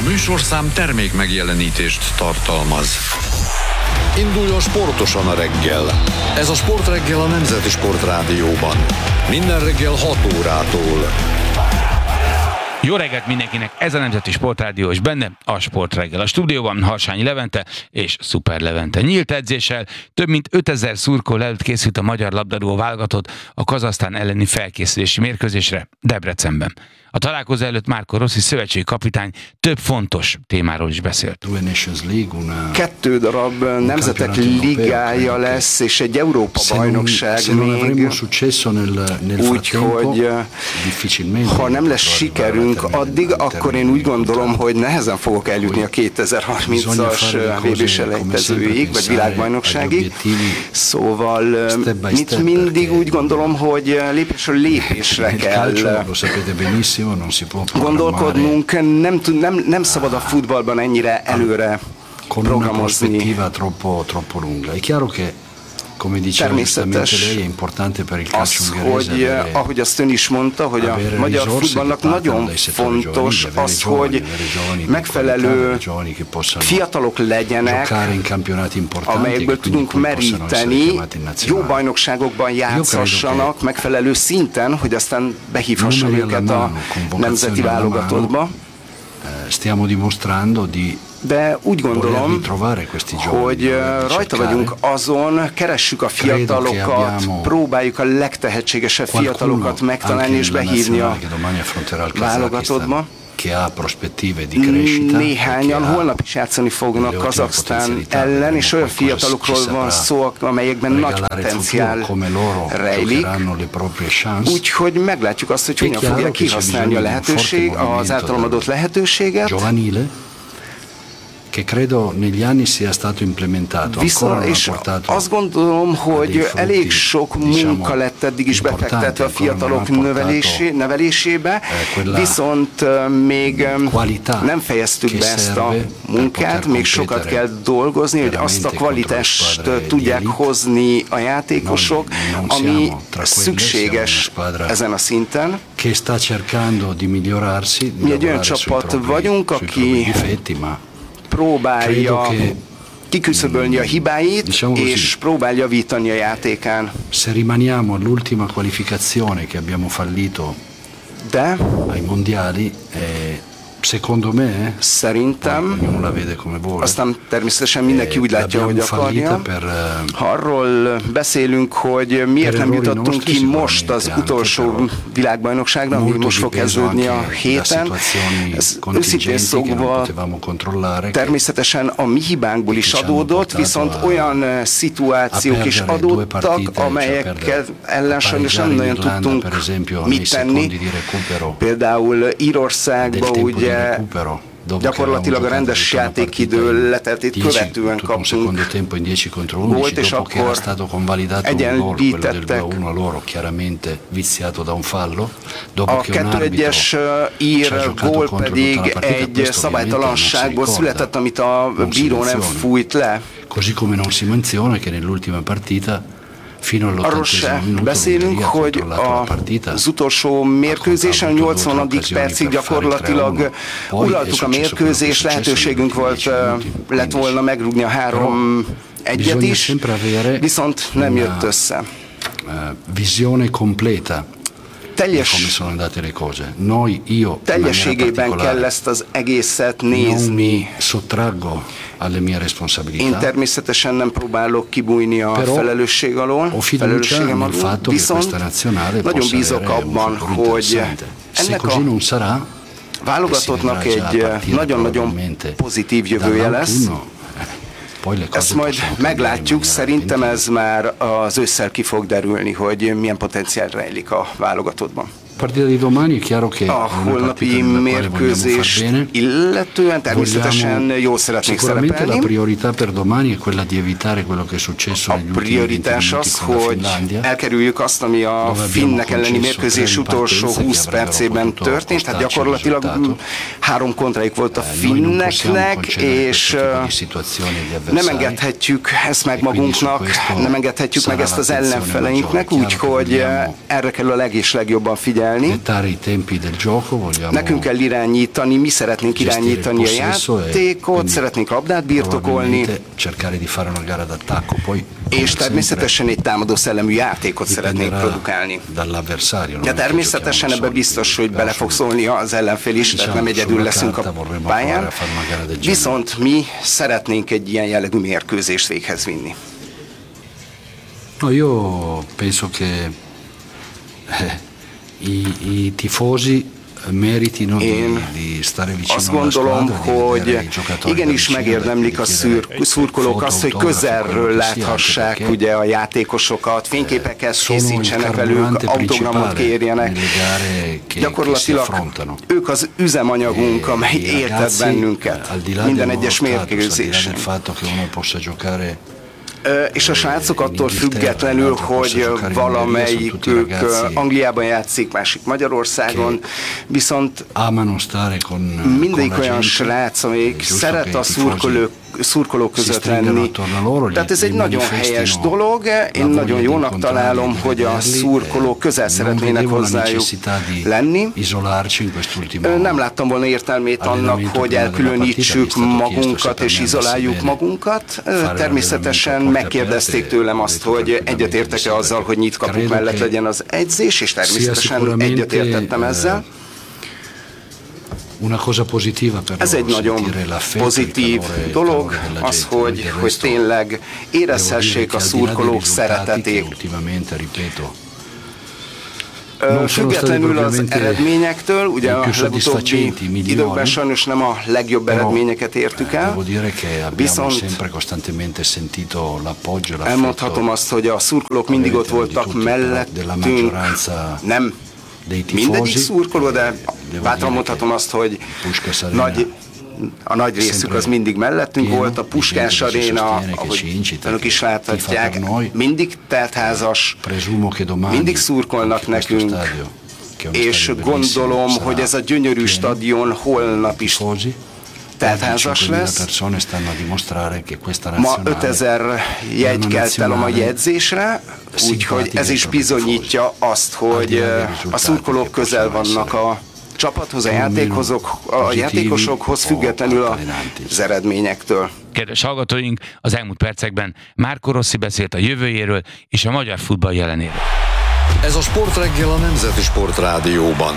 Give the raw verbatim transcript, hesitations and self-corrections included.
műsorszám termék megjelenítést tartalmaz. Induljon sportosan a reggel. Ez a Sportreggel a Nemzeti Sportrádióban. Minden reggel hat órától. Jó reggelt mindenkinek, ez a Nemzeti Sportrádió, és benne a Sportreggel. A stúdióban Harsányi Levente és Szuper Levente. Nyílt edzéssel több mint ötezer szurkoló előtt készült a magyar labdarúgó válogatott a Kazahsztán elleni felkészülési mérkőzésre Debrecenben. A találkozó előtt Marco Rossi szövetségi kapitány több fontos témáról is beszélt. Kettő darab nemzetek ligája lesz, és egy Európa-bajnokság még. Úgyhogy ha nem lesz sikerünk addig, akkor én úgy gondolom, hogy nehezen fogok eljutni a kétezer-harmincas vé bé-selejtezőig, vagy világbajnokságig. Szóval mit mindig úgy gondolom, hogy lépésről lépésre kell gondolkodnunk, nem, nem, nem szabad a futballban ennyire előre programozni. Természetes az, hogy ahogy azt ön is mondta, hogy a magyar futballnak nagyon fontos az, hogy megfelelő fiatalok legyenek, amelyekből tudunk meríteni, jó bajnokságokban játszhassanak megfelelő szinten, hogy aztán behívhassam őket a nemzeti válogatottba. Stiamo dimostrando di De úgy gondolom, hogy rajta vagyunk azon, keressük a fiatalokat, próbáljuk a legtehetségesebb fiatalokat megtalálni és behívni a válogatottba. Néhányan holnap is játszani fognak Kazahsztán ellen, és olyan fiatalokról van szó, amelyekben nagy potenciál rejlik. Úgyhogy meglátjuk azt, hogy hogyan fogják kihasználni a lehetőség, az általam adott lehetőséget. Che credo negli anni sia stato implementato. Viszont, és azt gondolom, hogy elég sok munka lett eddig is befektetve a fiatalok növelésé, nevelésébe, viszont még nem fejeztük be ezt a munkát, még sokat kell dolgozni, hogy azt a kvalitást tudják hozni a játékosok, ami szükséges ezen a szinten. Mi egy olyan csapat vagyunk, aki próbálja kiküszöbölni a hibáit, és próbál javítani a játékán. Se rimaniamo all'ultima qualificazione che abbiamo fallito De ai mondiali, eh, secondo me, szerintem, ognuno la vede come vuole, aztán természetesen mindenki úgy látja, hogy akarja. Ha arról beszélünk, hogy miért nem jutottunk ki most az utolsó világbajnokságra, ami most fog kezdődni a héten, ez őszintén szólva természetesen a mi hibánkból is adódott, viszont olyan szituációk is adódtak, amelyekkel ellen sajnos nem nagyon tudtunk mit tenni. Például Írországban ugye gyakorlatilag a rendes játékidő leteltét követően kaptunk gólt, és akkor egyenlítettek. A kettő egyes ír gól pedig egy szabálytalanságból született, amit a bíró nem fújt le. Così come non si menziona che nell'ultima partita Arról se beszélünk, hogy az utolsó mérkőzésen, a nyolcvanadik percig gyakorlatilag uraltuk a mérkőzést, lehetőségünk volt, lett volna megrúgni a három egyet is, viszont nem jött össze. Visione completa. Teljes, teljességében kell ezt az egészet nézni. Én természetesen nem próbálok kibújni a felelősség alól, felelősségem alól, viszont nagyon bízok abban, hogy ennek a válogatottnak egy nagyon-nagyon pozitív jövője lesz. Ezt majd meglátjuk, szerintem ez már az ősszel ki fog derülni, hogy milyen potenciál rejlik a válogatottban. A holnapi mérkőzést illetően természetesen jól szeretnék szerepelni. A prioritás az, hogy elkerüljük azt, ami a finnek elleni mérkőzés utolsó húsz percében történt, tehát gyakorlatilag három kontrájuk volt a finneknek, és nem engedhetjük ezt meg magunknak, nem engedhetjük meg ezt az ellenfeleinknek, úgyhogy erre kell a leg és legjobban figyelni. figyelni. Nekünk kell irányítani, mi szeretnénk irányítani a játékot, szeretnénk labdát birtokolni, és természetesen egy támadó szellemű játékot szeretnénk produkálni. De természetesen ebbe biztos, hogy bele fog szólni az ellenfél is, tehát nem egyedül leszünk a pályán. Viszont mi szeretnénk egy ilyen jellegű mérkőzést véghez vinni. No, io penso che eh, i, i tifosi meritino di, di stare vicino azt gondolom, hogy igenis megérdemlik a szür, szurkolók azt, hogy közelről láthassák ugye a játékosokat, fényképeket készítsenek velük, autogramot kérjenek. Gyakorlatilag ők az üzemanyagunk, amely éltet bennünket minden egyes mérkőzésen. És a srácok attól függetlenül, hogy valamelyikük Angliában játszik, másik Magyarországon, viszont mindegyik olyan srác, amelyik szeret a szurkolók, szurkolók között lenni. Tehát ez egy nagyon helyes dolog, én nagyon jónak találom, hogy a szurkolók közel szeretnének hozzájuk lenni. Nem láttam volna értelmét annak, hogy elkülönítsük magunkat és izoláljuk magunkat. Természetesen megkérdezték tőlem azt, hogy egyetértek-e azzal, hogy nyit kapuk mellett legyen az edzés, és természetesen egyetértettem ezzel. Ez egy nagyon pozitív dolog, az, hogy, hogy tényleg érezhessék a szurkolók szeretetét. Függetlenül az eredményektől, ugye a legutóbbi időkben sajnos nem a legjobb eredményeket értük el, viszont elmondhatom azt, hogy a szurkolók mindig ott voltak mellettünk, nem mindegyik szurkoló, de bátran mondhatom azt, hogy nagy, a nagy részük az mindig mellettünk volt, a Puskás Aréna, ahogy önök is láthatják, mindig teltházas, mindig szurkolnak nekünk, és gondolom, hogy ez a gyönyörű stadion holnap is teltházas lesz. Ma ötezer jegy kelt el a mai edzésre, úgyhogy ez is bizonyítja azt, hogy a szurkolók közel vannak a csapathoz, a, a játékosokhoz, függetlenül az eredményektől. Kedves hallgatóink, az elmúlt percekben Marco Rossi beszélt a jövőjéről és a magyar futball jelenéről. Ez a Sportreggel a Nemzeti Sportrádióban.